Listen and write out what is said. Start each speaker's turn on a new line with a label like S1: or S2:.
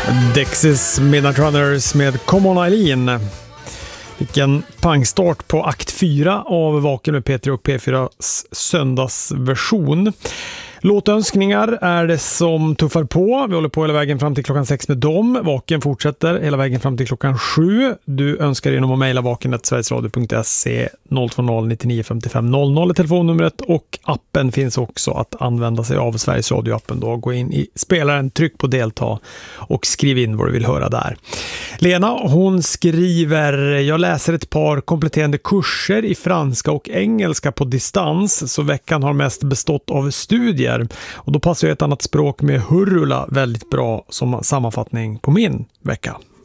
S1: Dexys Midnight Runners med Come On Eileen. Vilken pangstart på akt 4 av Vaken med P3 och P4s söndagsversion. Låtönskningar är det som tuffar på. Vi håller på hela vägen fram till klockan 6 med dem. Vaken fortsätter hela vägen fram till klockan 7. Du önskar genom att mejla vaken@sverigesradio.se 020 99 55 00 telefonnumret, och appen finns också att använda sig av, Sveriges Radio-appen då. Gå in i spelaren, tryck på delta och skriv in vad du vill höra där. Lena, hon skriver: jag läser ett par kompletterande kurser i franska och engelska på distans, så veckan har mest bestått av studier. Och då passar ju ett annat språk med hurrula väldigt bra som sammanfattning på min vecka.